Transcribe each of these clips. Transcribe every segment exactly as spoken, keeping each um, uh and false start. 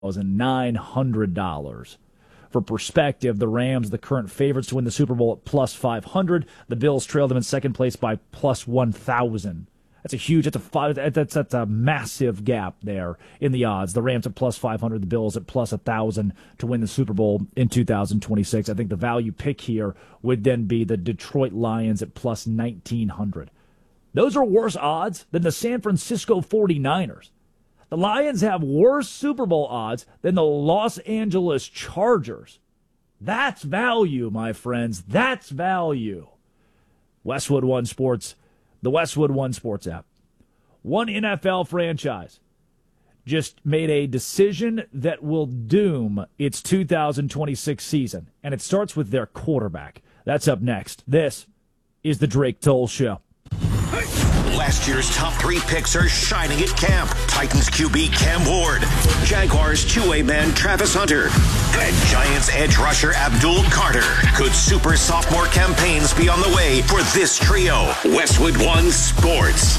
nine hundred dollars. For perspective, the Rams, the current favorites to win the Super Bowl at plus five hundred. The Bills trail them in second place by plus one thousand. That's a huge, that's a, five, that's, that's a massive gap there in the odds. The Rams at plus five hundred, the Bills at plus one thousand to win the Super Bowl in two thousand twenty-six. I think the value pick here would then be the Detroit Lions at plus nineteen hundred. Those are worse odds than the San Francisco forty-niners. The Lions have worse Super Bowl odds than the Los Angeles Chargers. That's value, my friends. That's value. Westwood One Sports, the Westwood One Sports app. One N F L franchise just made a decision that will doom its two thousand twenty-six season, and it starts with their quarterback. That's up next. This is the Drake Toll Show. Last year's top three picks are shining at camp. Titans Q B Cam Ward, Jaguars two-way man Travis Hunter, and Giants edge rusher Abdul Carter. Could super sophomore campaigns be on the way for this trio? Westwood One Sports.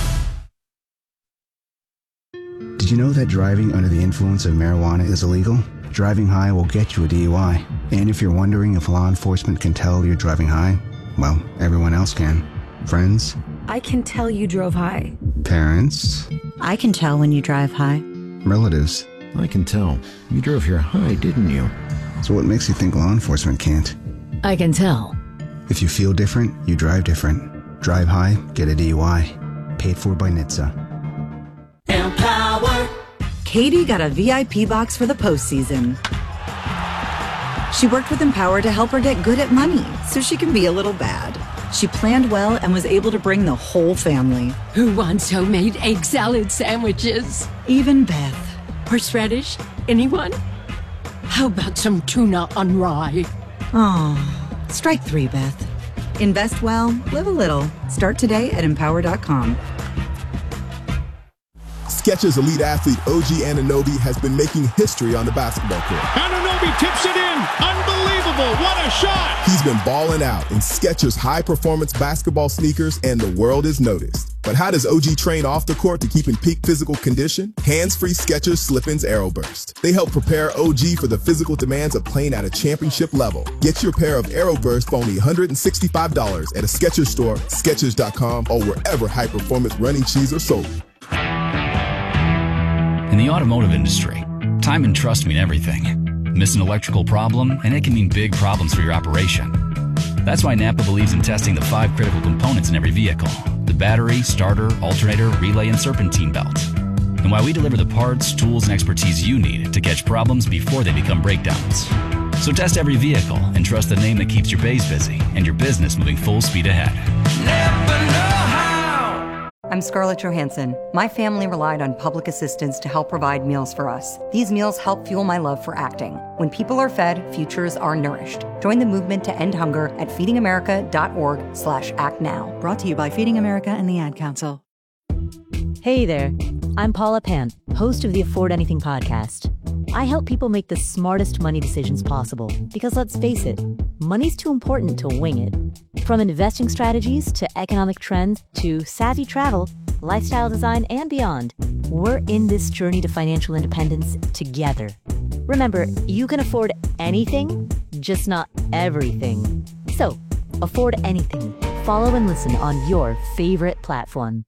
Did you know that driving under the influence of marijuana is illegal? Driving high will get you a D U I. And if you're wondering if law enforcement can tell you're driving high, well, everyone else can. Friends? I can tell you drove high. Parents? I can tell when you drive high. Relatives? I can tell. You drove here high, didn't you? So what makes you think law enforcement can't? I can tell. If you feel different, you drive different. Drive high, get a D U I. Paid for by N H T S A. Empower. Katie got a V I P box for the postseason. She worked with Empower to help her get good at money so she can be a little bad. She planned well and was able to bring the whole family. Who wants homemade egg salad sandwiches? Even Beth. Horseradish? Anyone? How about some tuna on rye? Oh, strike three, Beth. Invest well, live a little. Start today at empower dot com. Skechers elite athlete O G Anunoby has been making history on the basketball court. Anunoby tips it in. Unbelievable. What a shot. He's been balling out in Skechers high-performance basketball sneakers, and the world has noticed. But how does O G train off the court to keep in peak physical condition? Hands-free Skechers Slip-ins Aeroburst. They help prepare O G for the physical demands of playing at a championship level. Get your pair of Aeroburst for only one hundred sixty-five dollars at a Skechers store, Skechers dot com, or wherever high-performance running shoes are sold. In the automotive industry, time and trust mean everything. Miss an electrical problem, and it can mean big problems for your operation. That's why Napa believes in testing the five critical components in every vehicle: the battery, starter, alternator, relay, and serpentine belt. And why we deliver the parts, tools, and expertise you need to catch problems before they become breakdowns. So test every vehicle and trust the name that keeps your bays busy and your business moving full speed ahead. Napa know-how. I'm Scarlett Johansson. My family relied on public assistance to help provide meals for us. These meals help fuel my love for acting. When people are fed, futures are nourished. Join the movement to end hunger at feeding america dot org slash act now. Brought to you by Feeding America and the Ad Council. Hey there, I'm Paula Pant, host of the Afford Anything podcast. I help people make the smartest money decisions possible because, let's face it, money's too important to wing it. From investing strategies to economic trends to savvy travel, lifestyle design, and beyond, we're in this journey to financial independence together. Remember, you can afford anything, just not everything. So, afford anything. Follow and listen on your favorite platform.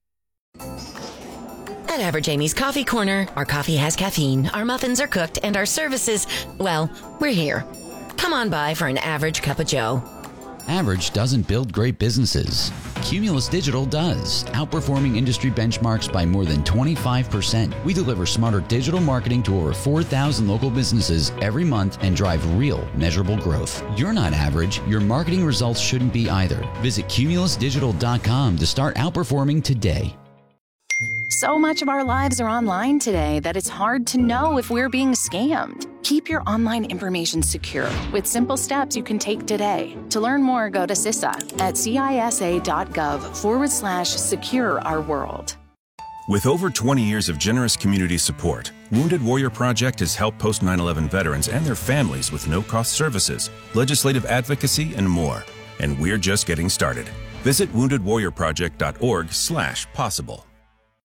At Average Amy's Coffee Corner, our coffee has caffeine, our muffins are cooked, and our services, well, we're here. Come on by for an average cup of joe. Average doesn't build great businesses. Cumulus Digital does, outperforming industry benchmarks by more than twenty-five percent. We deliver smarter digital marketing to over four thousand local businesses every month and drive real, measurable growth. You're not average. Your marketing results shouldn't be either. Visit cumulus digital dot com to start outperforming today. So much of our lives are online today that it's hard to know if we're being scammed. Keep your online information secure with simple steps you can take today. To learn more, go to C I S A at cisa.gov forward slash secure our world. With over twenty years of generous community support, Wounded Warrior Project has helped post nine eleven veterans and their families with no-cost services, legislative advocacy, and more. And we're just getting started. Visit wounded warrior project dot org slash possible.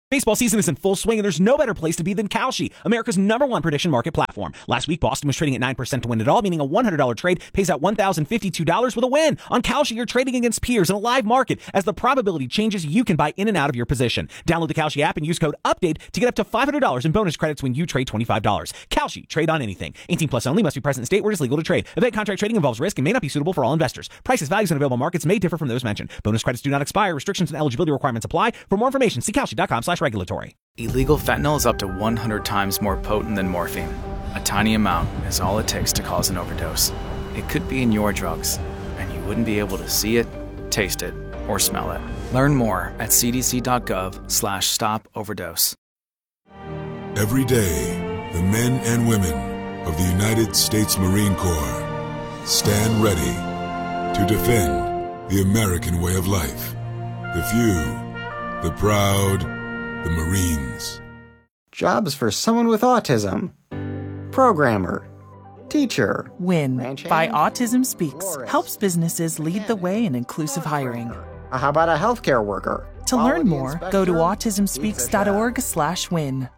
Baseball season is in full swing, and there's no better place to be than Kalshi, America's number one prediction market platform. Last week, Boston was trading at nine percent to win it all, meaning a one hundred dollars trade pays out one thousand fifty-two dollars with a win. On Kalshi, you're trading against peers in a live market. As the probability changes, you can buy in and out of your position. Download the Kalshi app and use code UPDATE to get up to five hundred dollars in bonus credits when you trade twenty-five dollars. Kalshi, trade on anything. eighteen plus only, must be present in state where it is legal to trade. Event contract trading involves risk and may not be suitable for all investors. Prices, values, and available markets may differ from those mentioned. Bonus credits do not expire. Restrictions and eligibility requirements apply. For more information, see kalshi.com slash regulatory. Illegal fentanyl is up to one hundred times more potent than morphine. A tiny amount is all it takes to cause an overdose. It could be in your drugs, and you wouldn't be able to see it, taste it, or smell it. Learn more at cdc.gov slash stop overdose. Every day, the men and women of the United States Marine Corps stand ready to defend the American way of life. The few, the proud, the Marines. Jobs for someone with autism. Programmer. Teacher. WIN by Autism Speaks helps businesses lead the way in inclusive hiring. How about a healthcare worker? To learn more, go to autism speaks dot org slash win.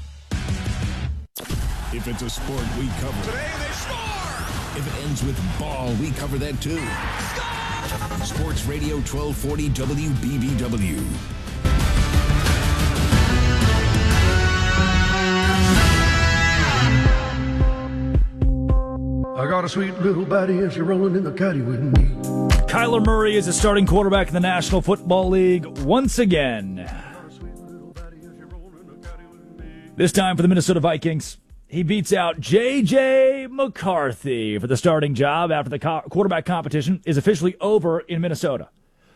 If it's a sport, we cover it. Today they score! If it ends with ball, we cover that too. Score! Sports Radio twelve forty W B B W. I got a sweet little baddie and she's rolling in the caddy with me. Kyler Murray is the starting quarterback in the National Football League once again. This time for the Minnesota Vikings. He beats out J J McCarthy for the starting job after the co- quarterback competition is officially over in Minnesota.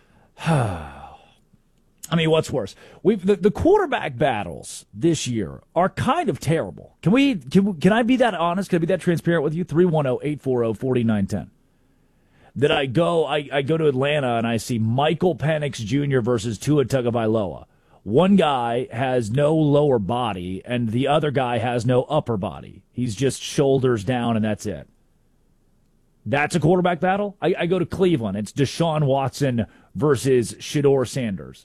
I mean, what's worse? We've the, the quarterback battles this year are kind of terrible. Can we? Can, can I be that honest? Can I be that transparent with you? three one zero, eight four zero, four nine one zero. That I go, I, I go to Atlanta and I see Michael Penix Junior versus Tua Tagovailoa. One guy has no lower body and the other guy has no upper body. He's just shoulders down and that's it. That's a quarterback battle? I, I go to Cleveland. It's Deshaun Watson versus Shedeur Sanders.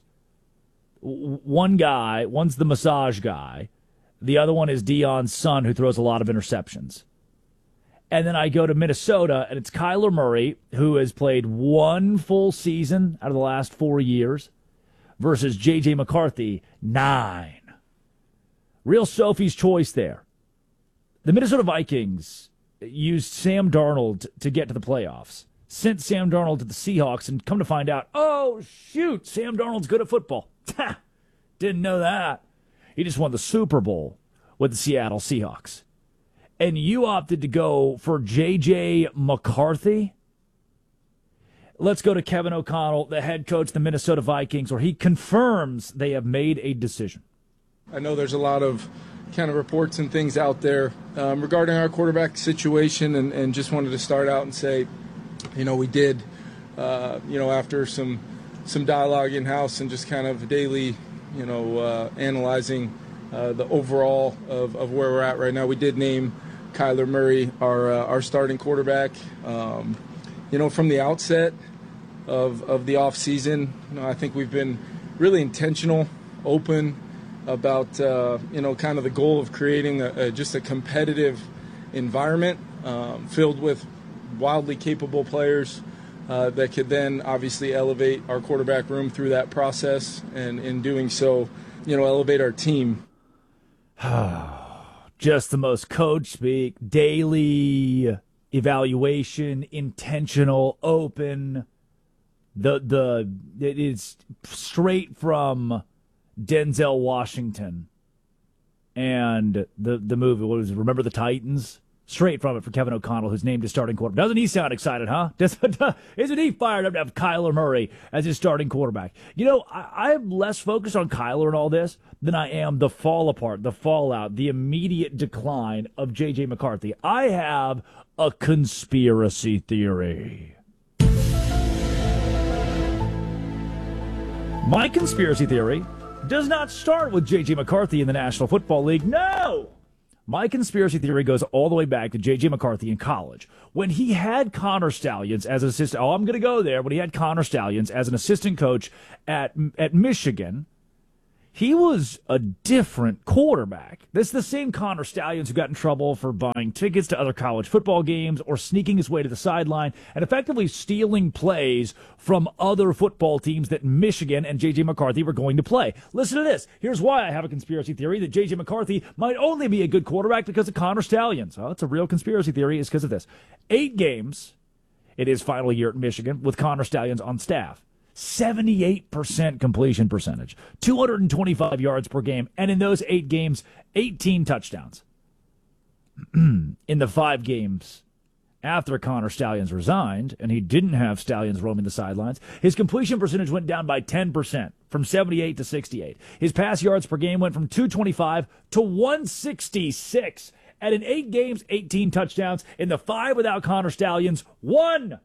One guy, one's the massage guy. The other one is Deion's son who throws a lot of interceptions. And then I go to Minnesota, and it's Kyler Murray, who has played one full season out of the last four years, versus J J McCarthy, nine. Real Sophie's choice there. The Minnesota Vikings used Sam Darnold to get to the playoffs. Sent Sam Darnold to the Seahawks, and come to find out, oh, shoot, Sam Darnold's good at football. Didn't know that. He just won the Super Bowl with the Seattle Seahawks. And you opted to go for J J McCarthy? Let's go to Kevin O'Connell, the head coach of the Minnesota Vikings, where he confirms they have made a decision. I know there's a lot of kind of reports and things out there um, regarding our quarterback situation, and, and just wanted to start out and say, you know, we did, uh, you know, after some some dialogue in-house and just kind of daily, you know, uh, analyzing uh, the overall of, of where we're at right now, we did name Kyler Murray our uh, our starting quarterback. Um, you know, from the outset of of the offseason, you know, I think we've been really intentional, open about, uh, you know, kind of the goal of creating a, a, just a competitive environment um, filled with wildly capable players uh, that could then obviously elevate our quarterback room through that process, and in doing so, you know, elevate our team. Just the most coach speak, daily evaluation, intentional, open. The the it is straight from Denzel Washington and the the movie. What was it? Remember the Titans? Straight from it for Kevin O'Connell, who's named his starting quarterback. Doesn't he sound excited, huh? Isn't he fired up to have Kyler Murray as his starting quarterback? You know, I, I'm less focused on Kyler and all this than I am the fall apart, the fallout, the immediate decline of J J McCarthy. I have a conspiracy theory. My conspiracy theory does not start with J J McCarthy in the National Football League. No! My conspiracy theory goes all the way back to J J McCarthy in college. When he had Connor Stalions as an assistant, oh, I'm going to go there. When he had Connor Stalions as an assistant coach at at Michigan, he was a different quarterback. This is the same Connor Stalions who got in trouble for buying tickets to other college football games or sneaking his way to the sideline and effectively stealing plays from other football teams that Michigan and J J. McCarthy were going to play. Listen to this. Here's why I have a conspiracy theory that J J. McCarthy might only be a good quarterback because of Connor Stalions. Oh, it's a real conspiracy theory. It's because of this. Eight games in his final year at Michigan with Connor Stalions on staff. seventy-eight percent completion percentage, two hundred twenty-five yards per game, and in those eight games, eighteen touchdowns. In the five games after Connor Stalions resigned, and he didn't have Stalions roaming the sidelines, his completion percentage went down by ten percent, from seventy-eight to sixty-eight. His pass yards per game went from two twenty-five to one sixty-six. And in eight games, eighteen touchdowns. In the five without Connor Stalions, one.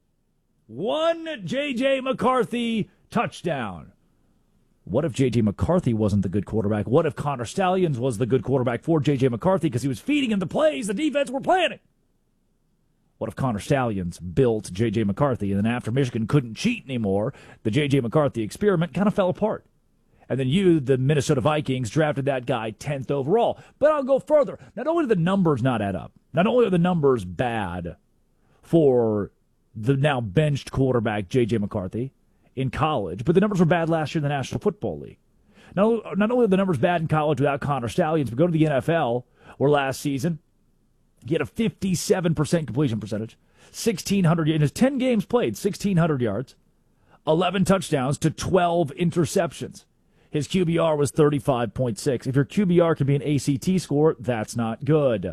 One J J. McCarthy touchdown. What if J J. McCarthy wasn't the good quarterback? What if Connor Stalions was the good quarterback for J J. McCarthy because he was feeding him the plays the defense were planning? What if Connor Stalions built J J. McCarthy, and then after Michigan couldn't cheat anymore, the J J. McCarthy experiment kind of fell apart? And then you, the Minnesota Vikings, drafted that guy tenth overall. But I'll go further. Not only do the numbers not add up, not only are the numbers bad for the now benched quarterback J J. McCarthy in college, but the numbers were bad last year in the National Football League. Not, not only are the numbers bad in college without Connor Stalions, but go to the N F L, where last season he had a fifty-seven percent completion percentage, sixteen hundred in his ten games played, sixteen hundred yards, eleven touchdowns to twelve interceptions. His Q B R was thirty-five point six. If your Q B R can be an A C T score, that's not good.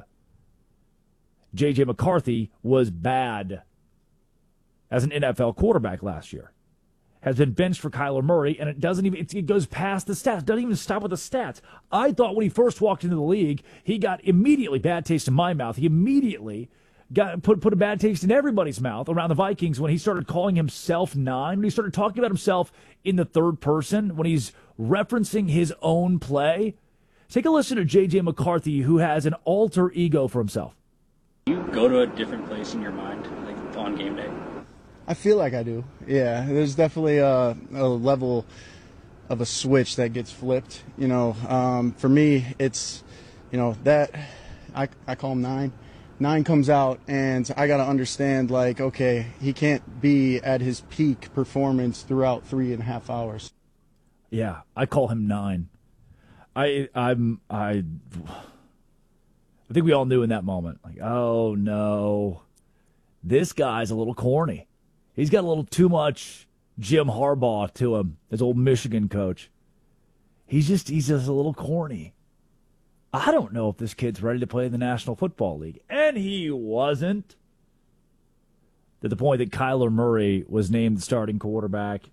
J J. McCarthy was bad as an N F L quarterback last year. Has been benched for Kyler Murray, and it doesn't even, it, it goes past the stats. It doesn't even stop with the stats. I thought when he first walked into the league, he got immediately bad taste in my mouth. He immediately got put, put a bad taste in everybody's mouth around the Vikings when he started calling himself nine, when he started talking about himself in the third person, when he's referencing his own play. Take a listen to J J. McCarthy, who has an alter ego for himself. You go to a different place in your mind, like on game day? I feel like I do, yeah. There's definitely a, a level of a switch that gets flipped. You know, um, for me, it's, you know, that, I, I call him nine. Nine comes out, and I got to understand, like, okay, he can't be at his peak performance throughout three and a half hours. Yeah, I call him nine. I, I'm, I, I think we all knew in that moment, like, oh no, this guy's a little corny. He's got a little too much Jim Harbaugh to him, his old Michigan coach. He's just he's just a little corny. I don't know if this kid's ready to play in the National Football League. And he wasn't. To the point that Kyler Murray was named the starting quarterback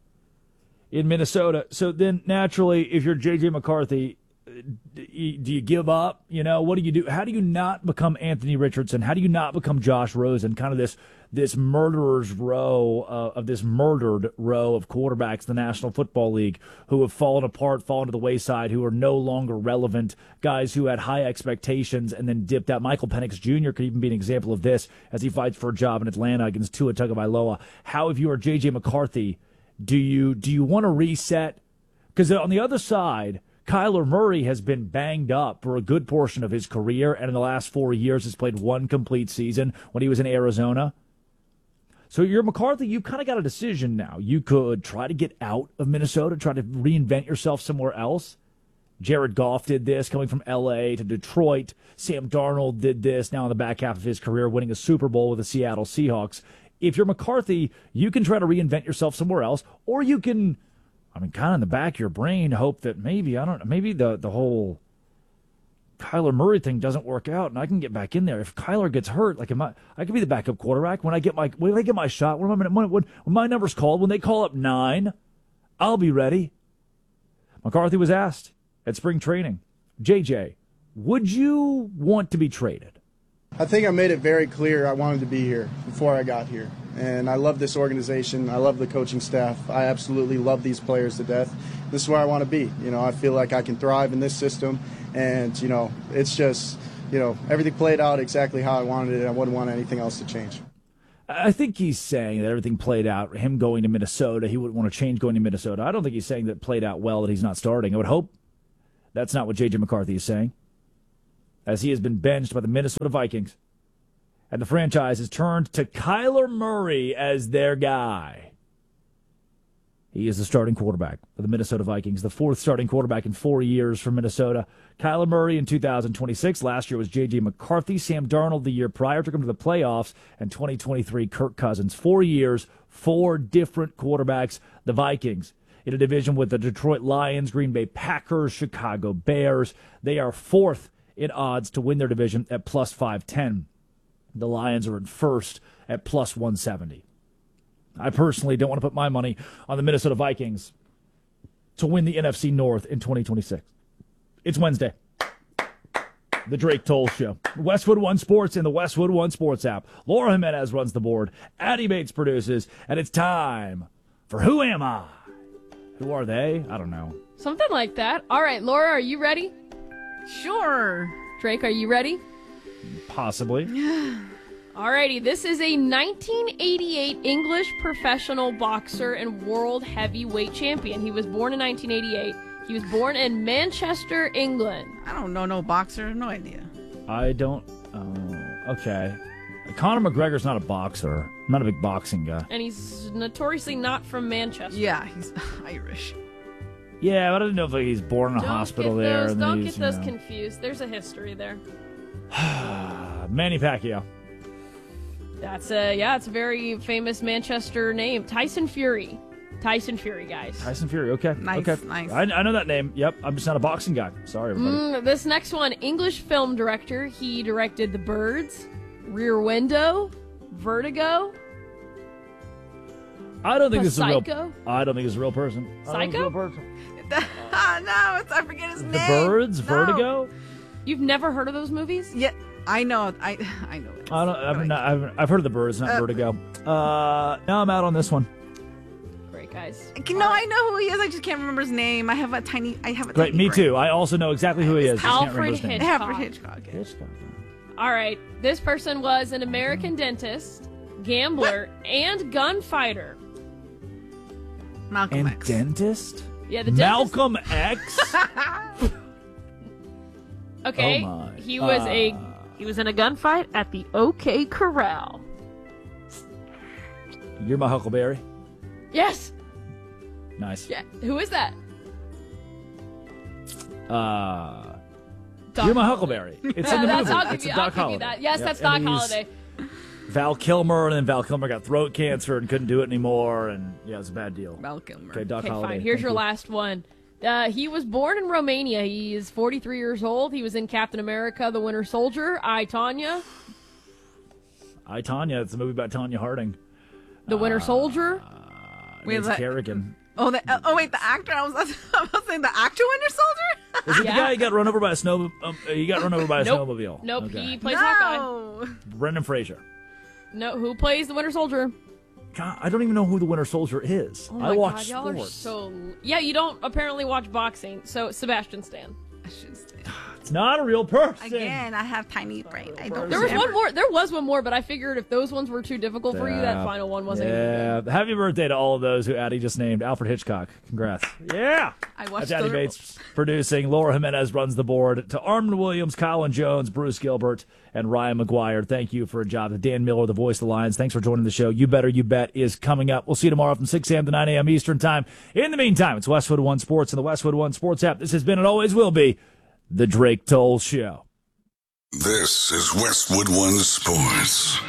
in Minnesota. So then, naturally, if you're J J. McCarthy, do you give up? You know, what do you do? How do you not become Anthony Richardson? How do you not become Josh Rosen? Kind of this this murderer's row uh, of this murdered row of quarterbacks in the National Football League who have fallen apart, fallen to the wayside, who are no longer relevant, guys who had high expectations and then dipped out. Michael Penix Junior could even be an example of this as he fights for a job in Atlanta against Tua Tagovailoa. How, if you are J J. McCarthy, do you do you want to reset? Because on the other side, Kyler Murray has been banged up for a good portion of his career, and in the last four years has played one complete season when he was in Arizona. So you're McCarthy, you've kind of got a decision now. You could try to get out of Minnesota, try to reinvent yourself somewhere else. Jared Goff did this, coming from L A to Detroit. Sam Darnold did this now in the back half of his career, winning a Super Bowl with the Seattle Seahawks. If you're McCarthy, you can try to reinvent yourself somewhere else, or you can, I mean, kind of in the back of your brain, hope that maybe, I don't know, maybe the, the whole Kyler Murray thing doesn't work out and I can get back in there. If Kyler gets hurt, like, am I, I could be the backup quarterback when I get my, when I get my shot, when, when, when, when my number's called, when they call up nine, I'll be ready. McCarthy was asked at spring training, J J, would you want to be traded? I think I made it very clear I wanted to be here before I got here. And I love this organization. I love the coaching staff. I absolutely love these players to death. This is where I want to be. You know, I feel like I can thrive in this system. And, you know, it's just, you know, everything played out exactly how I wanted it. I wouldn't want anything else to change. I think he's saying that everything played out, him going to Minnesota, he wouldn't want to change going to Minnesota. I don't think he's saying that it played out well, that he's not starting. I would hope that's not what J J McCarthy is saying, as he has been benched by the Minnesota Vikings. And the franchise has turned to Kyler Murray as their guy. He is the starting quarterback for the Minnesota Vikings, the fourth starting quarterback in four years for Minnesota. Kyler Murray in two thousand twenty-six. Last year was J J McCarthy. Sam Darnold the year prior took him to the playoffs. And twenty twenty-three, Kirk Cousins. Four years, four different quarterbacks. The Vikings in a division with the Detroit Lions, Green Bay Packers, Chicago Bears. They are fourth in odds to win their division at plus five ten. The Lions are in first at plus one seventy. I personally don't want to put my money on the Minnesota Vikings to win the N F C North in twenty twenty-six. It's Wednesday. The Drake Toll Show. Westwood One Sports and the Westwood One Sports app. Laura Jimenez runs the board. Addie Bates produces. And it's time for Who Am I? Who are they? I don't know. Something like that. All right, Laura, are you ready? Sure. Drake, are you ready? Possibly. Alrighty, this is a nineteen eighty-eight English professional boxer and world heavyweight champion. He was born in nineteen eighty-eight. He was born in Manchester, England. I don't know no boxer. No idea. I don't... Oh, okay. Conor McGregor's not a boxer. I'm not a big boxing guy. And he's notoriously not from Manchester. Yeah, he's Irish. Yeah, but I didn't know if like, he's born in a don't hospital get there. Those, and don't he's, get those you know. confused. There's a history there. Manny Pacquiao. That's a, yeah, it's a very famous Manchester name. Tyson Fury. Tyson Fury, guys. Tyson Fury, okay. Nice, okay. nice. I, I know that name. Yep, I'm just not a boxing guy. Sorry, everybody. Mm, this next one, English film director. He directed The Birds, Rear Window, Vertigo. I don't think this is a real. Psycho? I don't think it's a real person. I don't think it's a Psycho? real person. no, it's, I forget his The name. Birds, No. Vertigo. You've never heard of those movies? Yeah, I know. I I know it. I don't. I've, not, I've, I've heard of The Birds, not Uh, Vertigo. Uh, now I'm out on this one. Great, guys. No, I know who he is. I just can't remember his name. I have a tiny. I have a Great, tiny me brain. too. I also know exactly who he is. Just can't remember Alfred his name. Hitchcock. Alfred Hitchcock. yeah. Hitchcock. All right. This person was an American dentist, gambler, and gunfighter. Malcolm And X. dentist? Yeah, the Malcolm X? Okay. Oh my. He was a Uh. he was in a gunfight at the OK Corral. You're my Huckleberry. Yes. Nice. Yeah. Who is that? Uh, Doc you're my Holliday. Huckleberry. It's Yeah, in the that's- movie. I'll give it's you- a I'll Doc give you Holliday. that. Yes, Yep, that's and Doc he's Holliday. Val Kilmer, and then Val Kilmer got throat cancer and couldn't do it anymore, and yeah, it was a bad deal. Val Kilmer. Okay, Doc Okay, Holliday. fine. Here's thank your you. last one. Uh, he was born in Romania. He is forty-three years old. He was in Captain America: The Winter Soldier. I, Tanya. I, Tanya. It's a movie about Tanya Harding. The Winter Soldier. Wait, It's that- Kerrigan. Oh, the, uh, oh wait, the actor. I was, I was saying the actor Winter Soldier. Is it Yeah. the guy who got run over by a snow? Um, he got run over by a Nope. snowmobile. Nope. Okay. He plays Hawkeye. No. Brendan Fraser. No. Who plays the Winter Soldier? God, I don't even know who the Winter Soldier is. Oh I my watch God, y'all sports. are so. Yeah, you don't apparently watch boxing. So Sebastian Stan. I should say. It's not a real person. Again, I have tiny brain. I don't. There was remember. one more. There was one more, but I figured if those ones were too difficult for you, that Yeah. final one wasn't. Even good. Yeah. Happy birthday to all of those who Addie just named. Alfred Hitchcock. Congrats. Yeah. I watched That's Addie the- Bates producing. Laura Jimenez runs the board. To Armin Williams, Colin Jones, Bruce Gilbert, and Ryan McGuire, thank you for a job. To Dan Miller, the voice of the Lions, thanks for joining the show. You Better You Bet is coming up. We'll see you tomorrow from six a.m. to nine a.m. Eastern Time. In the meantime, it's Westwood One Sports and the Westwood One Sports app. This has been and always will be the Drake Toll Show. This is Westwood One Sports.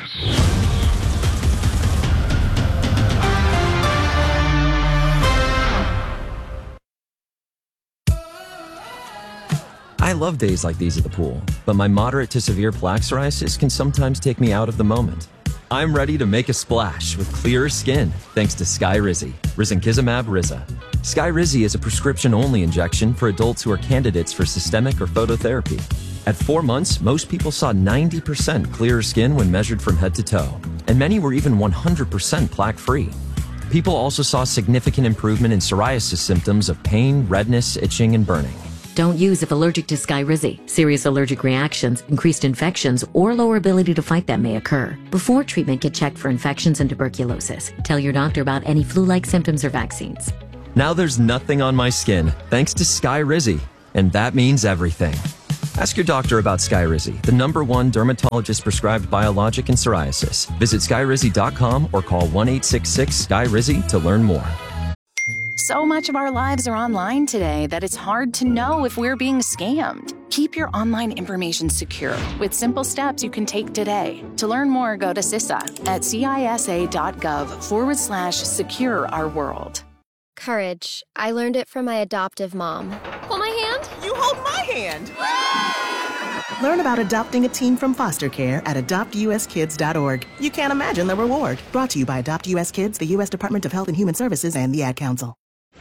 I love days like these at the pool, but my moderate to severe plaque psoriasis can sometimes take me out of the moment. I'm ready to make a splash with clearer skin thanks to Skyrizi, Risankizumab Riza. Skyrizi is a prescription-only injection for adults who are candidates for systemic or phototherapy. At four months, most people saw ninety percent clearer skin when measured from head to toe, and many were even one hundred percent plaque-free. People also saw significant improvement in psoriasis symptoms of pain, redness, itching, and burning. Don't use if allergic to Skyrizi. Serious allergic reactions, increased infections, or lower ability to fight them may occur. Before treatment, get checked for infections and tuberculosis. Tell your doctor about any flu-like symptoms or vaccines. Now there's nothing on my skin thanks to Skyrizi, and that means everything. Ask your doctor about Skyrizi, the number one dermatologist-prescribed biologic in psoriasis. Visit skyrizi dot com or call one eight six six Sky Rizzi to learn more. So much of our lives are online today that it's hard to know if we're being scammed. Keep your online information secure with simple steps you can take today. To learn more, go to CISA at cisa.gov forward slash secure our world. Courage. I learned it from my adoptive mom. Hold my hand. You hold my hand. Learn about adopting a teen from foster care at adopt u s kids dot org. You can't imagine the reward. Brought to you by Adopt U S Kids, the U S Department of Health and Human Services, and the Ad Council.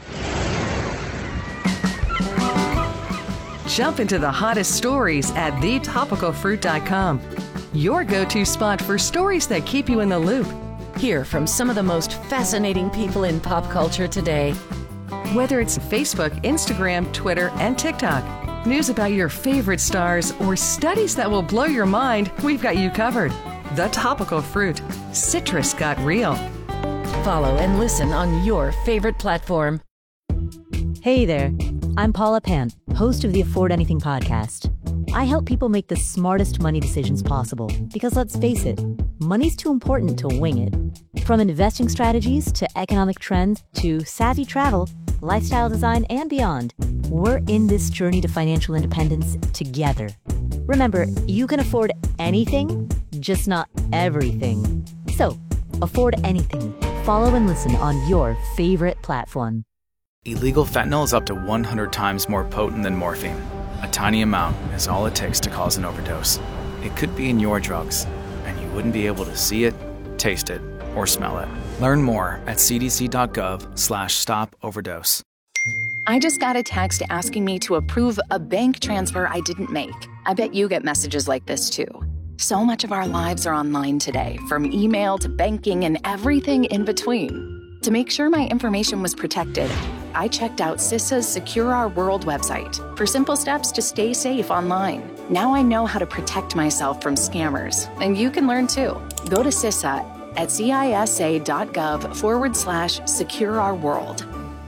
Jump into the hottest stories at the topical fruit dot com. Your go-to spot for stories that keep you in the loop. Hear from some of the most fascinating people in pop culture today. Whether it's Facebook, Instagram, Twitter, and TikTok, news about your favorite stars, or studies that will blow your mind, we've got you covered. The Topical Fruit. Citrus got real. Follow and listen on your favorite platform. Hey there, I'm Paula Pant, host of the Afford Anything podcast. I help people make the smartest money decisions possible because, let's face it, money's too important to wing it. From investing strategies to economic trends to savvy travel, lifestyle design, and beyond, we're in this journey to financial independence together. Remember, you can afford anything, just not everything. So, afford anything. Follow and listen on your favorite platform. Illegal fentanyl is up to one hundred times more potent than morphine. A tiny amount is all it takes to cause an overdose. It could be in your drugs, and you wouldn't be able to see it, taste it, or smell it. Learn more at cdc.gov slash stop overdose. I just got a text asking me to approve a bank transfer I didn't make. I bet you get messages like this too. So much of our lives are online today, from email to banking and everything in between. To make sure my information was protected, I checked out CISA's Secure Our World website for simple steps to stay safe online. Now I know how to protect myself from scammers, and you can learn too. Go to CISA at cisa.gov forward slash secure our world.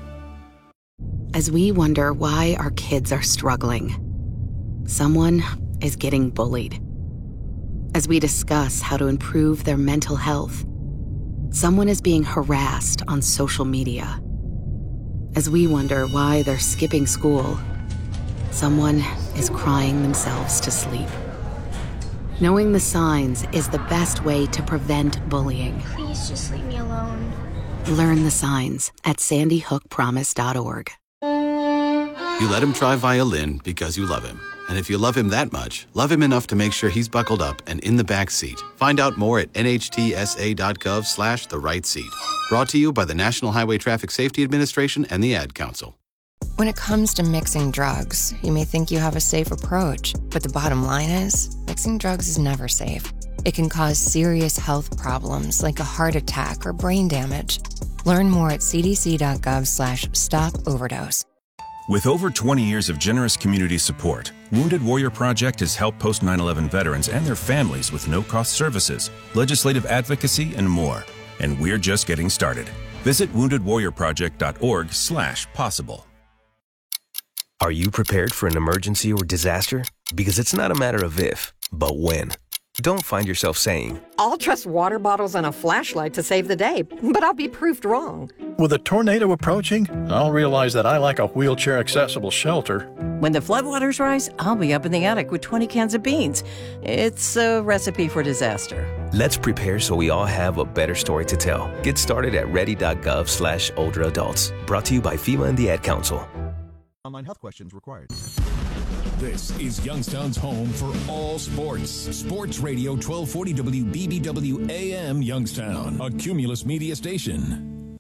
As we wonder why our kids are struggling, someone is getting bullied. As we discuss how to improve their mental health, someone is being harassed on social media. As we wonder why they're skipping school, someone is crying themselves to sleep. Knowing the signs is the best way to prevent bullying. Please just leave me alone. Learn the signs at sandy hook promise dot org. You let him try violin because you love him. And if you love him that much, love him enough to make sure he's buckled up and in the back seat. Find out more at nhtsa.gov slash the right seat. Brought to you by the National Highway Traffic Safety Administration and the Ad Council. When it comes to mixing drugs, you may think you have a safe approach, but the bottom line is, mixing drugs is never safe. It can cause serious health problems like a heart attack or brain damage. Learn more at cdc.gov slash stop overdose. With over twenty years of generous community support, Wounded Warrior Project has helped post nine eleven veterans and their families with no-cost services, legislative advocacy, and more. And we're just getting started. Visit wounded warrior project dot org slash possible. Are you prepared for an emergency or disaster? Because it's not a matter of if, but when. Don't find yourself saying, I'll trust water bottles and a flashlight to save the day, but I'll be proved wrong. With a tornado approaching, I'll realize that I like a wheelchair-accessible shelter. When the floodwaters rise, I'll be up in the attic with twenty cans of beans. It's a recipe for disaster. Let's prepare so we all have a better story to tell. Get started at ready.gov slash older adults. Brought to you by FEMA and the Ad Council. Online health questions required. This is Youngstown's home for all sports. Sports Radio twelve forty W B B W A M Youngstown, a Cumulus media station.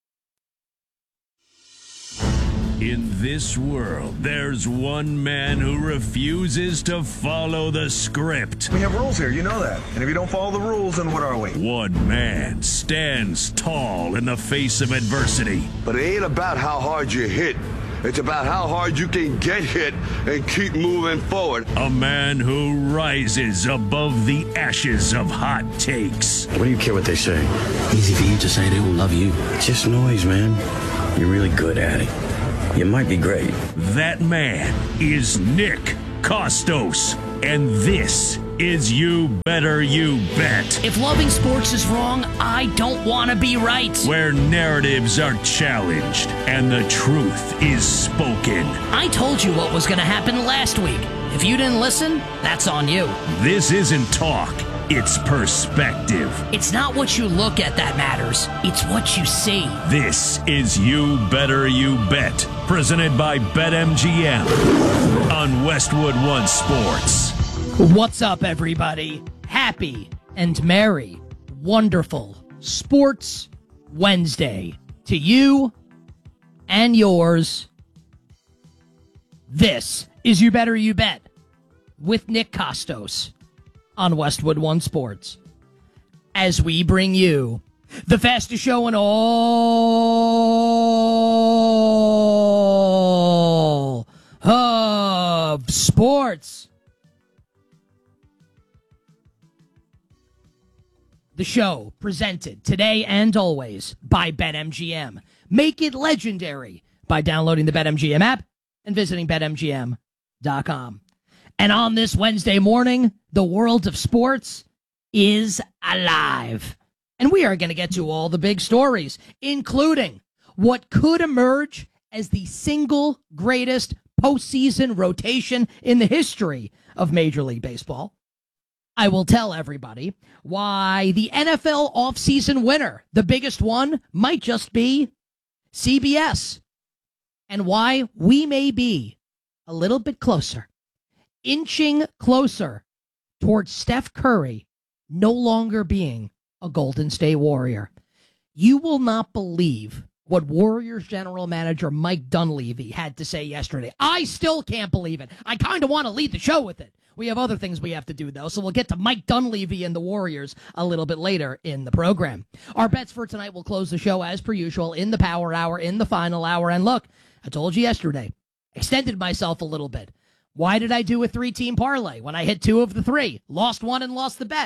In this world, there's one man who refuses to follow the script. We have rules here, you know that. And if you don't follow the rules, then what are we? One man stands tall in the face of adversity. But it ain't about how hard you hit. It's about how hard you can get hit and keep moving forward. A man who rises above the ashes of hot takes. What do you care what they say? Easy for you to say they will love you. It's just noise, man. You're really good at it. You might be great. That man is Nick Kostos. And this is You Better You Bet. If loving sports is wrong, I don't want to be right. Where narratives are challenged and the truth is spoken. I told you what was going to happen last week. If you didn't listen, that's on you. This isn't talk, it's perspective. It's not what you look at that matters. It's what you see. This is You Better You Bet, presented by BetMGM on Westwood One Sports. What's up, everybody? Happy and merry, wonderful Sports Wednesday to you and yours. This is You Better You Bet with Nick Kostos on Westwood One Sports, as we bring you the fastest show in all of sports. The show presented today and always by BetMGM. Make it legendary by downloading the BetMGM app and visiting Bet M G M dot com. And on this Wednesday morning, the world of sports is alive. And we are going to get to all the big stories, including what could emerge as the single greatest postseason rotation in the history of Major League Baseball. I will tell everybody why the N F L offseason winner, the biggest one, might just be C B S, and why we may be a little bit closer, inching closer towards Steph Curry no longer being a Golden State Warrior. You will not believe what Warriors general manager Mike Dunleavy had to say yesterday. I still can't believe it. I kind of want to lead the show with it. We have other things we have to do, though, so we'll get to Mike Dunleavy and the Warriors a little bit later in the program. Our bets for tonight will close the show, as per usual, in the power hour, in the final hour. And look, I told you yesterday, extended myself a little bit. Why did I do a three-team parlay when I hit two of the three? Lost one and lost the bet.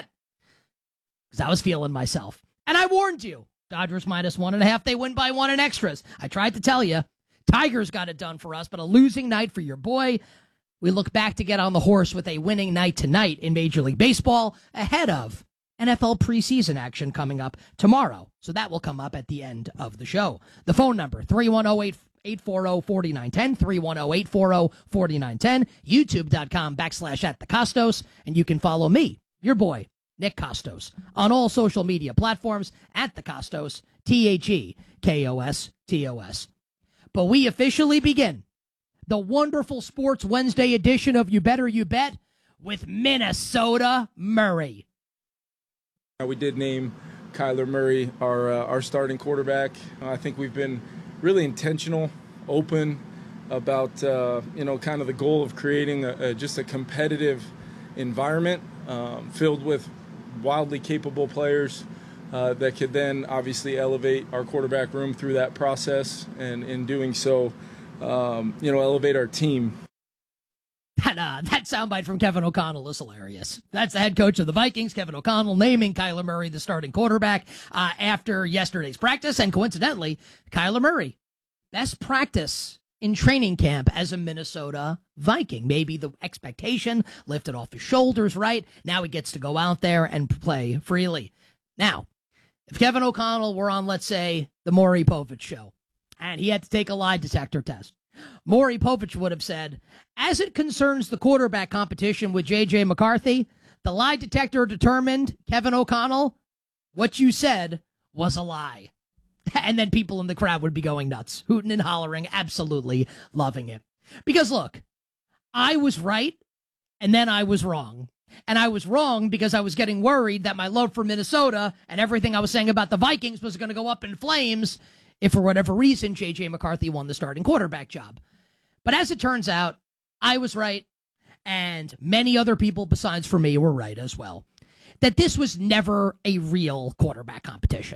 Because I was feeling myself. And I warned you. Dodgers minus one and a half. They win by one in extras. I tried to tell you. Tigers got it done for us, but a losing night for your boy. We look back to get on the horse with a winning night tonight in Major League Baseball ahead of N F L preseason action coming up tomorrow. So that will come up at the end of the show. The phone number, three one zero, eight four zero, four nine one zero, three one zero, eight four zero, four nine one zero, youtube.com backslash at the Kostos, and you can follow me, your boy, Nick Kostos, on all social media platforms at the Kostos, T H E K O S T O S. But we officially begin the wonderful Sports Wednesday edition of You Better You Bet with Minnesota Murray. We did name Kyler Murray our uh, our starting quarterback. I think we've been really intentional, open about uh, you know kind of the goal of creating a, a, just a competitive environment um, filled with wildly capable players uh, that could then obviously elevate our quarterback room through that process, and in doing so, Um, you know, elevate our team. That, uh, that soundbite from Kevin O'Connell is hilarious. That's the head coach of the Vikings, Kevin O'Connell, naming Kyler Murray the starting quarterback uh, after yesterday's practice. And coincidentally, Kyler Murray, best practice in training camp as a Minnesota Viking. Maybe the expectation lifted off his shoulders, right? Now he gets to go out there and play freely. Now, if Kevin O'Connell were on, let's say, the Maury Povich show, and he had to take a lie detector test, Maury Povich would have said, as it concerns the quarterback competition with J J McCarthy, the lie detector determined, Kevin O'Connell, what you said was a lie. And then people in the crowd would be going nuts, hooting and hollering, absolutely loving it. Because look, I was right, and then I was wrong. And I was wrong because I was getting worried that my love for Minnesota and everything I was saying about the Vikings was going to go up in flames if for whatever reason J J McCarthy won the starting quarterback job. But as it turns out, I was right, and many other people besides for me were right as well, that this was never a real quarterback competition.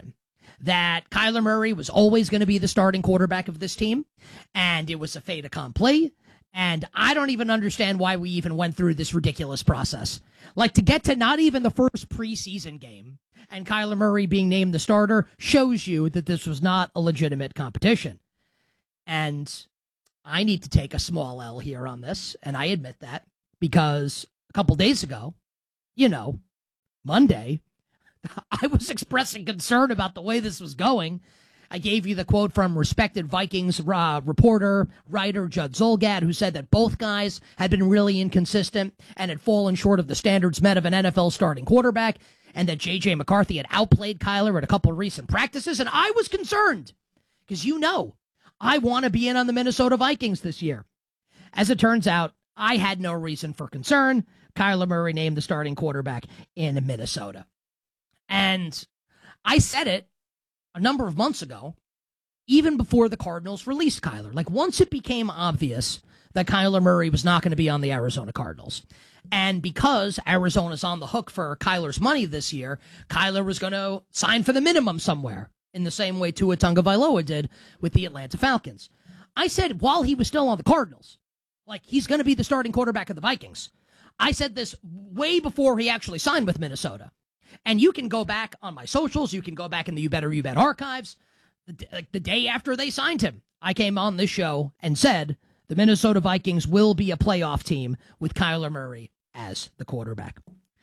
that Kyler Murray was always going to be the starting quarterback of this team, and it was a fait accompli. And I don't even understand why we even went through this ridiculous process. Like, to get to not even the first preseason game and Kyler Murray being named the starter shows you that this was not a legitimate competition. And I need to take a small L here on this, and I admit that, because a couple days ago, you know, Monday, I was expressing concern about the way this was going. I gave you the quote from respected Vikings uh, reporter, writer Judd Zolgad, who said that both guys had been really inconsistent and had fallen short of the standards met of an N F L starting quarterback, and that J J McCarthy had outplayed Kyler at a couple of recent practices. And I was concerned because, you know, I want to be in on the Minnesota Vikings this year. As it turns out, I had no reason for concern. Kyler Murray named the starting quarterback in Minnesota. And I said it a number of months ago, even before the Cardinals released Kyler. Like, once it became obvious that Kyler Murray was not going to be on the Arizona Cardinals, and because Arizona's on the hook for Kyler's money this year, Kyler was going to sign for the minimum somewhere, in the same way Tua Tagovailoa did with the Atlanta Falcons. I said, while he was still on the Cardinals, like, he's going to be the starting quarterback of the Vikings. I said this way before he actually signed with Minnesota. And you can go back on my socials. You can go back in the You Better You Bet archives. The, like the day after they signed him, I came on this show and said the Minnesota Vikings will be a playoff team with Kyler Murray as the quarterback.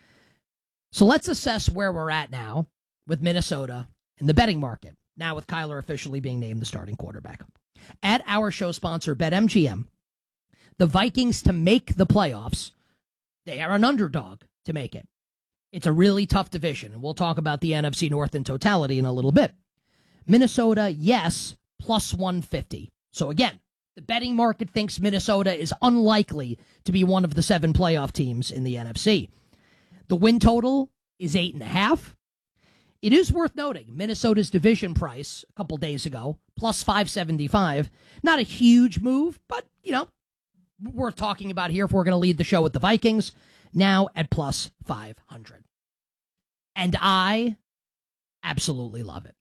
So let's assess where we're at now with Minnesota in the betting market, now with Kyler officially being named the starting quarterback. At our show sponsor, BetMGM, the Vikings to make the playoffs, they are an underdog to make it. It's a really tough division, and we'll talk about the N F C North in totality in a little bit. Minnesota, yes, plus one fifty. So again, the betting market thinks Minnesota is unlikely to be one of the seven playoff teams in the N F C. The win total is eight and a half. It is worth noting Minnesota's division price a couple days ago, plus five seventy-five. Not a huge move, but, you know, worth talking about here if we're going to lead the show with the Vikings. Now at plus five hundred. And I absolutely love it.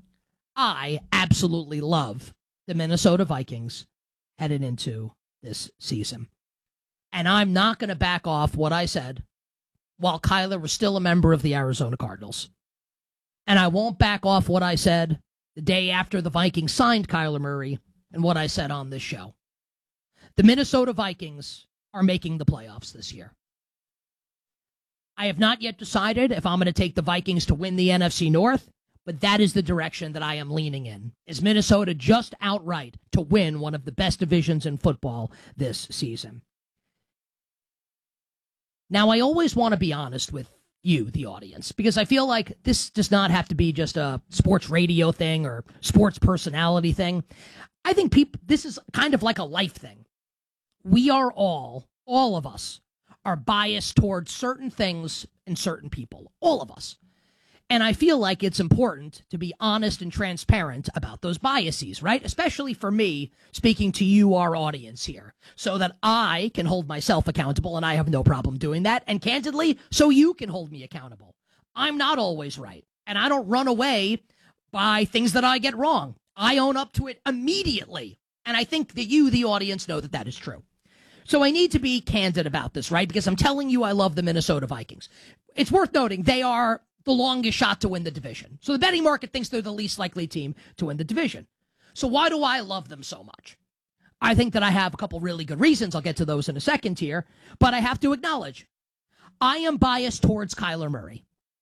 I absolutely love the Minnesota Vikings headed into this season. And I'm not going to back off what I said while Kyler was still a member of the Arizona Cardinals. And I won't back off what I said the day after the Vikings signed Kyler Murray and what I said on this show. The Minnesota Vikings are making the playoffs this year. I have not yet decided if I'm going to take the Vikings to win the N F C North, but that is the direction that I am leaning in. Is Minnesota just outright to win one of the best divisions in football this season? Now, I always want to be honest with you, the audience, because I feel like this does not have to be just a sports radio thing or sports personality thing. I think people, this is kind of like a life thing. We are all, all of us, are biased towards certain things and certain people. All of us. And I feel like it's important to be honest and transparent about those biases, right? Especially for me, speaking to you, our audience here, so that I can hold myself accountable, and I have no problem doing that. And candidly, so you can hold me accountable. I'm not always right, and I don't run away by things that I get wrong. I own up to it immediately, and I think that you, the audience, know that that is true. So I need to be candid about this, right? Because I'm telling you I love the Minnesota Vikings. It's worth noting they are the longest shot to win the division. So the betting market thinks they're the least likely team to win the division. So why do I love them so much? I think that I have a couple really good reasons. I'll get to those in a second here. But I have to acknowledge, I am biased towards Kyler Murray.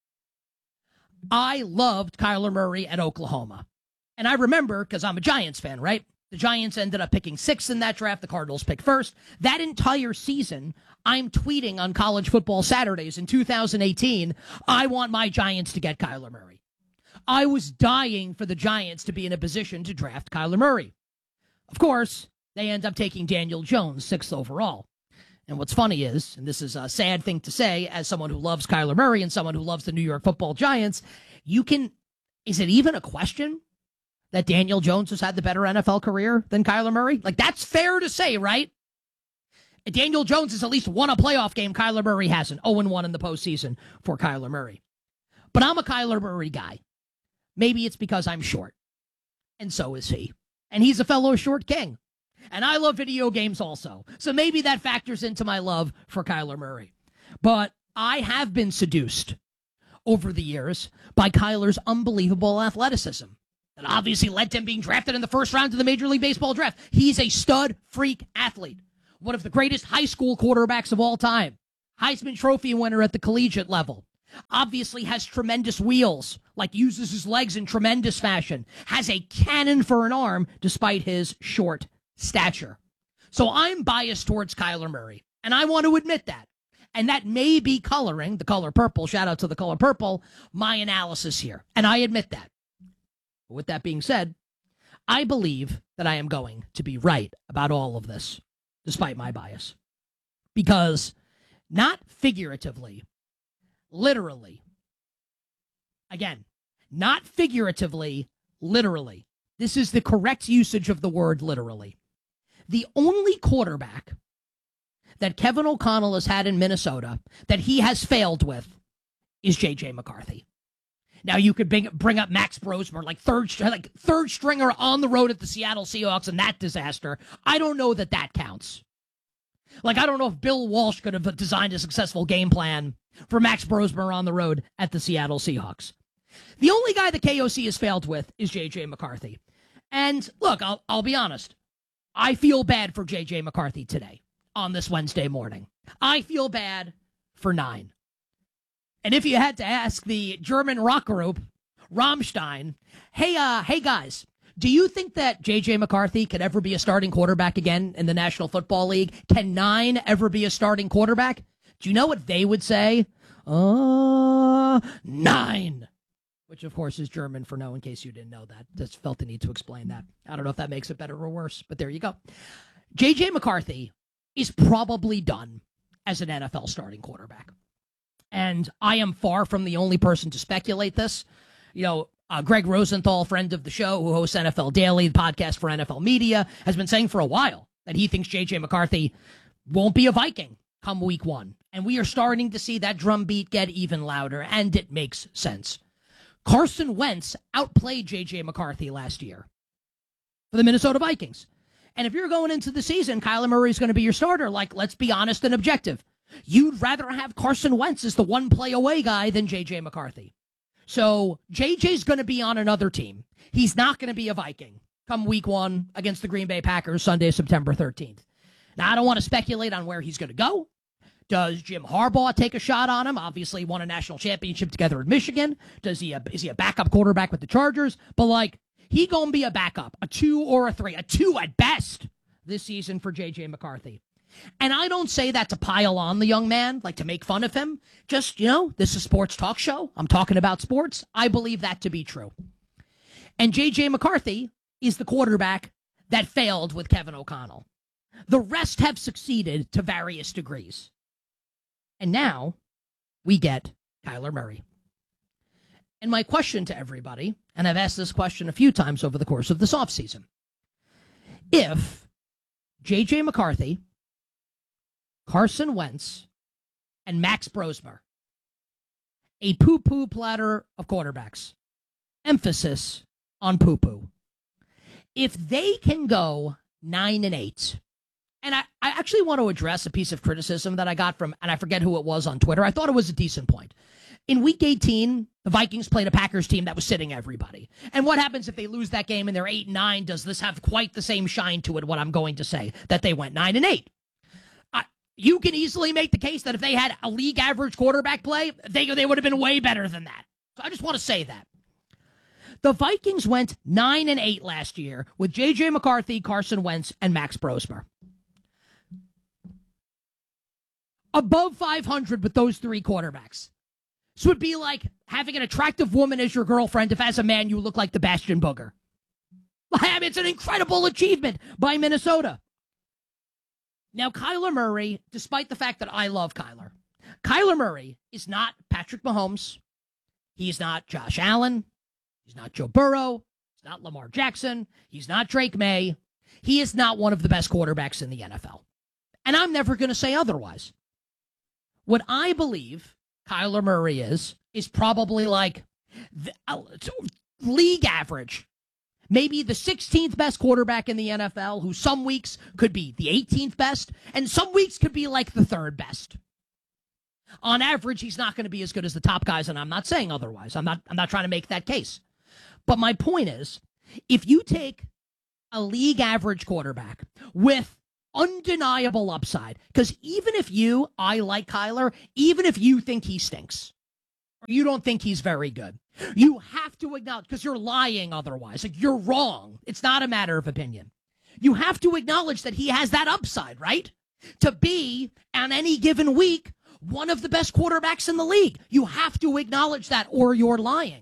I loved Kyler Murray at Oklahoma. And I remember, because I'm a Giants fan, right? The Giants ended up picking sixth in that draft. The Cardinals picked first. That entire season, I'm tweeting on College Football Saturdays in two thousand eighteen, I want my Giants to get Kyler Murray. I was dying for the Giants to be in a position to draft Kyler Murray. Of course, they end up taking Daniel Jones, sixth overall. And what's funny is, and this is a sad thing to say, as someone who loves Kyler Murray and someone who loves the New York Football Giants, you can, is it even a question that Daniel Jones has had the better N F L career than Kyler Murray? Like, that's fair to say, right? Daniel Jones has at least won a playoff game. Kyler Murray hasn't. oh and one in the postseason for Kyler Murray. But I'm a Kyler Murray guy. Maybe it's because I'm short. And so is he. And he's a fellow short king. And I love video games also. So maybe that factors into my love for Kyler Murray. But I have been seduced over the years by Kyler's unbelievable athleticism. That obviously led to him being drafted in the first round of the Major League Baseball draft. He's a stud freak athlete. One of the greatest high school quarterbacks of all time. Heisman Trophy winner at the collegiate level. Obviously has tremendous wheels, like uses his legs in tremendous fashion. Has a cannon for an arm despite his short stature. So I'm biased towards Kyler Murray, and I want to admit that. And that may be coloring, the color purple, shout out to the color purple, my analysis here. And I admit that. But with that being said, I believe that I am going to be right about all of this, despite my bias. Because, not figuratively, literally, again, not figuratively, literally. This is the correct usage of the word literally. The only quarterback that Kevin O'Connell has had in Minnesota that he has failed with is J J McCarthy. Now, you could bring, bring up Max Brosmer, like third, like third stringer on the road at the Seattle Seahawks and that disaster. I don't know that that counts. Like, I don't know if Bill Walsh could have designed a successful game plan for Max Brosmer on the road at the Seattle Seahawks. The only guy that K O C has failed with is J J McCarthy. And look, I'll, I'll be honest. I feel bad for J J McCarthy today on this Wednesday morning. I feel bad for nine. And if you had to ask the German rock group, Rammstein, hey, uh, hey guys, do you think that J J McCarthy could ever be a starting quarterback again in the National Football League? Can nine ever be a starting quarterback? Do you know what they would say? Uh, nine. Which, of course, is German for no, in case you didn't know that. Just felt the need to explain that. I don't know if that makes it better or worse, but there you go. J J McCarthy is probably done as an N F L starting quarterback. And I am far from the only person to speculate this. You know, uh, Greg Rosenthal, friend of the show, who hosts N F L Daily, the podcast for N F L Media, has been saying for a while that he thinks J J McCarthy won't be a Viking come week one. And we are starting to see that drumbeat get even louder, and it makes sense. Carson Wentz outplayed J J McCarthy last year for the Minnesota Vikings. And if you're going into the season, Kyler Murray is going to be your starter. Like, let's be honest and objective. You'd rather have Carson Wentz as the one play away guy than J J McCarthy. So J J's going to be on another team. He's not going to be a Viking come week one against the Green Bay Packers Sunday, September thirteenth. Now, I don't want to speculate on where he's going to go. Does Jim Harbaugh take a shot on him? Obviously, he won a national championship together at Michigan. Does he? A, is he a backup quarterback with the Chargers? But, like, he going to be a backup, a two or a three, a two at best this season for J J McCarthy. And I don't say that to pile on the young man, like to make fun of him. Just, you know, this is a sports talk show. I'm talking about sports. I believe that to be true. And J J McCarthy is the quarterback that failed with Kevin O'Connell. The rest have succeeded to various degrees. And now we get Kyler Murray. And my question to everybody, and I've asked this question a few times over the course of this offseason. If J J McCarthy, Carson Wentz, and Max Brosmer, a poo-poo platter of quarterbacks, emphasis on poo-poo, if they can go nine and eight, and I, I actually want to address a piece of criticism that I got from, and I forget who it was on Twitter. I thought it was a decent point. In week eighteen, the Vikings played a Packers team that was sitting everybody. And what happens if they lose that game and they're eight and nine? Does this have quite the same shine to it, what I'm going to say, that they went nine and eight? I, you can easily make the case that if they had a league average quarterback play, they, they would have been way better than that. So I just want to say that. The Vikings went nine and eight last year with J J McCarthy, Carson Wentz, and Max Brosmer. Above five hundred with those three quarterbacks. This would be like having an attractive woman as your girlfriend if as a man you look like the Bastion Booger. I mean, it's an incredible achievement by Minnesota. Now, Kyler Murray, despite the fact that I love Kyler, Kyler Murray is not Patrick Mahomes. He's not Josh Allen. He's not Joe Burrow. He's not Lamar Jackson. He's not Drake May. He is not one of the best quarterbacks in the N F L. And I'm never going to say otherwise. What I believe Kyler Murray is, is probably like, the, league average, maybe the sixteenth best quarterback in the N F L, who some weeks could be the eighteenth best, and some weeks could be like the third best. On average, he's not going to be as good as the top guys, and I'm not saying otherwise. I'm not I'm not trying to make that case. But my point is, if you take a league average quarterback with undeniable upside, because even if you, I like Kyler, even if you think he stinks, or you don't think he's very good, you have to acknowledge, because you're lying otherwise, like you're wrong. It's not a matter of opinion. You have to acknowledge that he has that upside, right? To be, on any given week, one of the best quarterbacks in the league. You have to acknowledge that, or you're lying.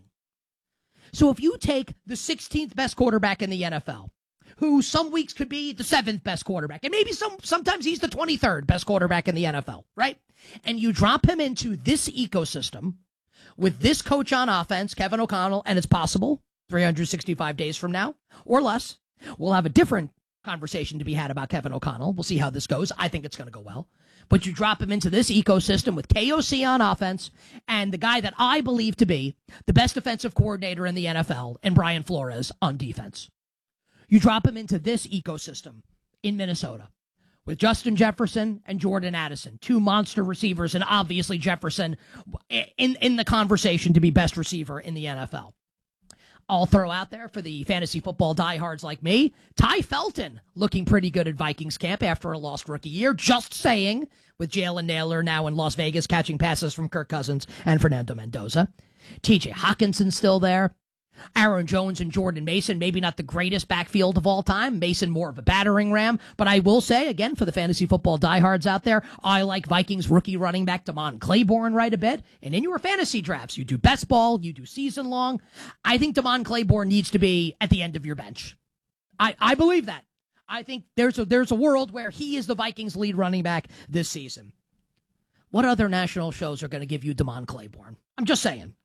So if you take the sixteenth best quarterback in the N F L, who some weeks could be the seventh best quarterback, and maybe some sometimes he's the twenty-third best quarterback in the N F L, right? And you drop him into this ecosystem with this coach on offense, Kevin O'Connell, and it's possible three hundred sixty-five days from now or less, we'll have a different conversation to be had about Kevin O'Connell. We'll see how this goes. I think it's going to go well. But you drop him into this ecosystem with K O C on offense and the guy that I believe to be the best defensive coordinator in the N F L, and Brian Flores on defense. You drop him into this ecosystem in Minnesota with Justin Jefferson and Jordan Addison, two monster receivers, and obviously Jefferson in, in the conversation to be best receiver in the N F L. I'll throw out there for the fantasy football diehards like me, Ty Felton looking pretty good at Vikings camp after a lost rookie year. Just saying, with Jalen Naylor now in Las Vegas catching passes from Kirk Cousins and Fernando Mendoza. T J Hawkinson still there. Aaron Jones and Jordan Mason, maybe not the greatest backfield of all time. Mason more of a battering ram. But I will say, again, for the fantasy football diehards out there, I like Vikings rookie running back Damon Claiborne right a bit. And in your fantasy drafts, you do best ball, you do season long. I think Damon Claiborne needs to be at the end of your bench. I, I believe that. I think there's a, there's a world where he is the Vikings lead running back this season. What other national shows are going to give you Damon Claiborne? I'm just saying.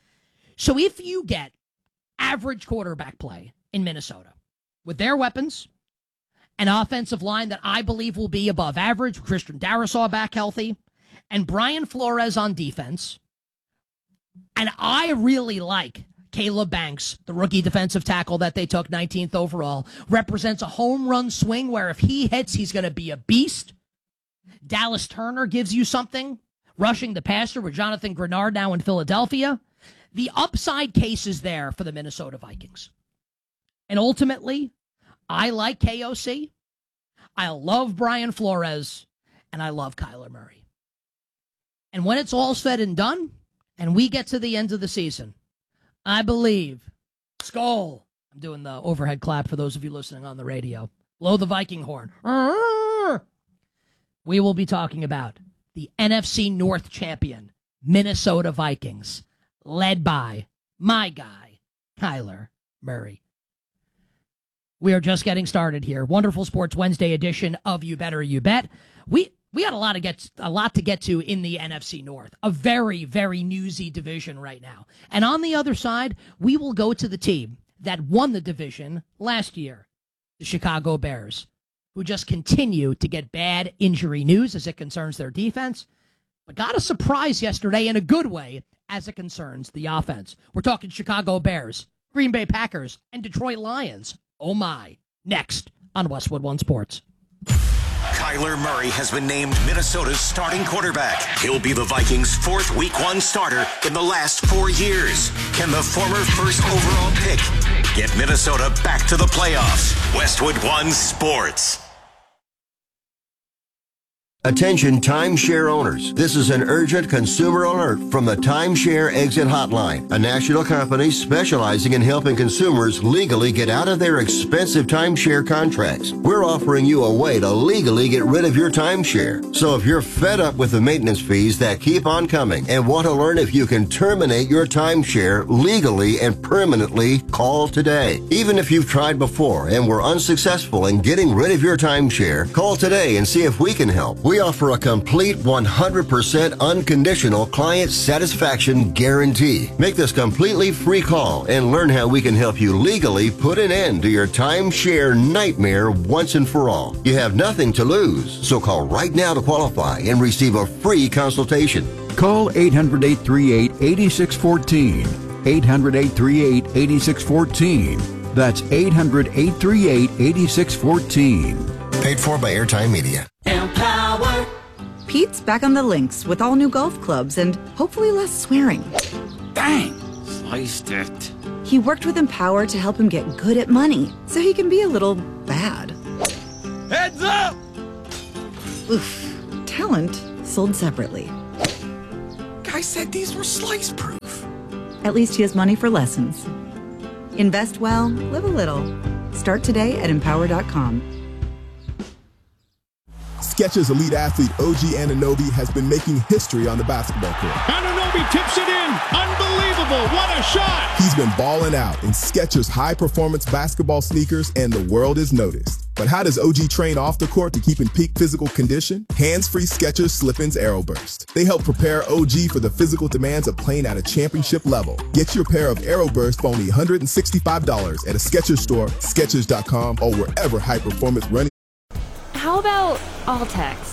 So if you get average quarterback play in Minnesota with their weapons, an offensive line that I believe will be above average, Christian Darrisaw back healthy, and Brian Flores on defense. And I really like Caleb Banks, the rookie defensive tackle that they took nineteenth overall, represents a home run swing where if he hits, he's going to be a beast. Dallas Turner gives you something, rushing the passer with Jonathan Grenard now in Philadelphia. The upside case is there for the Minnesota Vikings. And ultimately, I like K O C. I love Brian Flores. And I love Kyler Murray. And when it's all said and done, and we get to the end of the season, I believe, Skull, I'm doing the overhead clap for those of you listening on the radio, blow the Viking horn. We will be talking about the N F C North champion, Minnesota Vikings, led by my guy, Kyler Murray. We are just getting started here. Wonderful Sports Wednesday edition of You Better You Bet. We we got a lot to get a lot to get to in the N F C North. A very, very newsy division right now. And on the other side, we will go to the team that won the division last year, the Chicago Bears, who just continue to get bad injury news as it concerns their defense, but got a surprise yesterday in a good way as it concerns the offense. We're talking Chicago Bears, Green Bay Packers, and Detroit Lions. Oh my. Next on Westwood One Sports. Kyler Murray has been named Minnesota's starting quarterback. He'll be the Vikings' fourth week one starter in the last four years. Can the former first overall pick get Minnesota back to the playoffs? Westwood One Sports. Attention timeshare owners. This is an urgent consumer alert from the Timeshare Exit Hotline, a national company specializing in helping consumers legally get out of their expensive timeshare contracts. We're offering you a way to legally get rid of your timeshare. So if you're fed up with the maintenance fees that keep on coming and want to learn if you can terminate your timeshare legally and permanently, call today. Even if you've tried before and were unsuccessful in getting rid of your timeshare, call today and see if we can help. We offer a complete one hundred percent unconditional client satisfaction guarantee. Make this completely free call and learn how we can help you legally put an end to your timeshare nightmare once and for all. You have nothing to lose, so call right now to qualify and receive a free consultation. Call eight hundred, eight three eight, eight six one four. eight hundred, eight three eight, eight six one four. That's eight hundred, eight three eight, eight six one four. Paid for by Airtime Media. Empower. Pete's back on the links with all new golf clubs and hopefully less swearing. Dang! Sliced it. He worked with Empower to help him get good at money so he can be a little bad. Heads up! Oof. Talent sold separately. Guy said these were slice proof. At least he has money for lessons. Invest well, live a little. Start today at empower dot com. Skechers elite athlete O G Anunoby has been making history on the basketball court. Anunoby tips it in. Unbelievable. What a shot. He's been balling out in Skechers high-performance basketball sneakers, and the world is noticed. But how does O G train off the court to keep in peak physical condition? Hands-free Skechers Slip-ins Aeroburst. They help prepare O G for the physical demands of playing at a championship level. Get your pair of Aeroburst for only one hundred sixty-five dollars at a Skechers store, Skechers dot com, or wherever high-performance running. How about all text?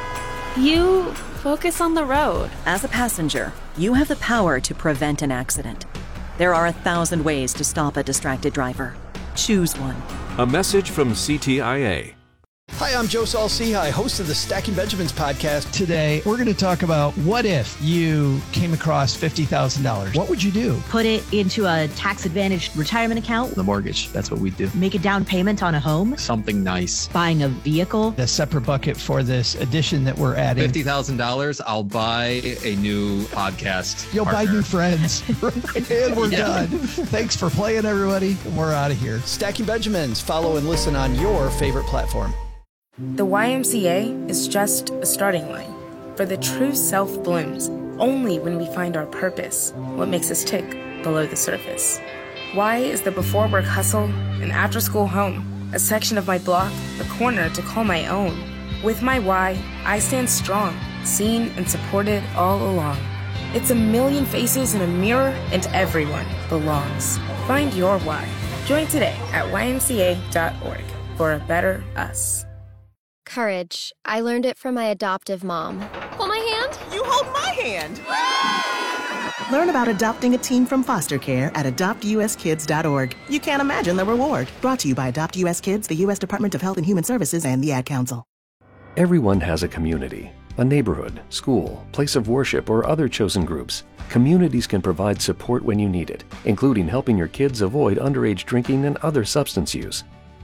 You focus on the road. As a passenger, you have the power to prevent an accident. There are a thousand ways to stop a distracted driver. Choose one. A message from C T I A. Hi, I'm Joe Saul-Sehy, host of the Stacking Benjamins podcast. Today, we're going to talk about what if you came across fifty thousand dollars. What would you do? Put it into a tax-advantaged retirement account. The mortgage, that's what we do. Make a down payment on a home. Something nice. Buying a vehicle. A separate bucket for this addition that we're adding. fifty thousand dollars, I'll buy a new podcast You'll partner. buy new friends. And we're yeah. done. Thanks for playing, everybody. We're out of here. Stacking Benjamins. Follow and listen on your favorite platform. The Y M C A is just a starting line, for the true self blooms only when we find our purpose, what makes us tick below the surface. Y is the before work hustle, an after school home, a section of my block, a corner to call my own. With my Y, I stand strong, seen and supported all along. It's a million faces in a mirror and everyone belongs. Find your Y. Join today at Y M C A dot org for a better us. Courage. I learned it from my adoptive mom. Hold my hand. You hold my hand. Learn about adopting a teen from foster care at adopt U S kids dot org. You can't imagine the reward. Brought to you by Adopt U S Kids, the U S Department of Health and Human Services, and the Ad Council. Everyone has a community, a neighborhood, school, place of worship, or other chosen groups. Communities can provide support when you need it, including helping your kids avoid underage drinking and other substance use.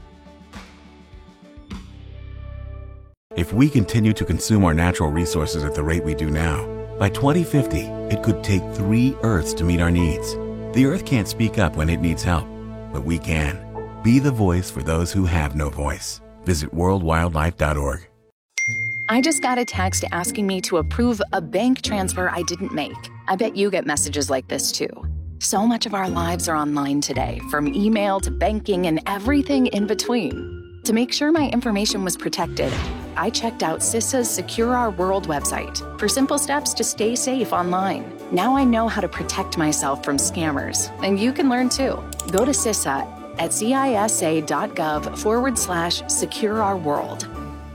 If we continue to consume our natural resources at the rate we do now, by twenty fifty, it could take three Earths to meet our needs. The Earth can't speak up when it needs help, but we can. Be the voice for those who have no voice. Visit world wildlife dot org. I just got a text asking me to approve a bank transfer I didn't make. I bet you get messages like this too. So much of our lives are online today, from email to banking and everything in between. To make sure my information was protected, I checked out CISA's Secure Our World website for simple steps to stay safe online. Now I know how to protect myself from scammers, and you can learn too. Go to CISA at cisa.gov forward slash secure our world.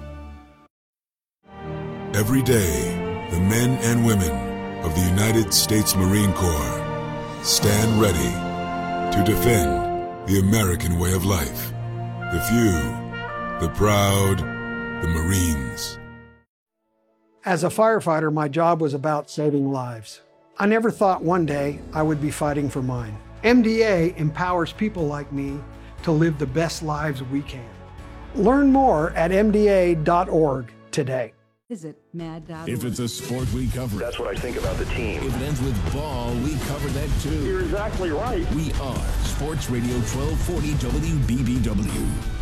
Every day, the men and women of the United States Marine Corps stand ready to defend the American way of life. The few, the proud, the Marines. As a firefighter, my job was about saving lives. I never thought one day I would be fighting for mine. M D A empowers people like me to live the best lives we can. Learn more at M D A dot org today. Visit mad dot org. If it's a sport, we cover it. That's what I think about the team. If it ends with ball, we cover that too. You're exactly right. We are Sports Radio twelve forty W B B W.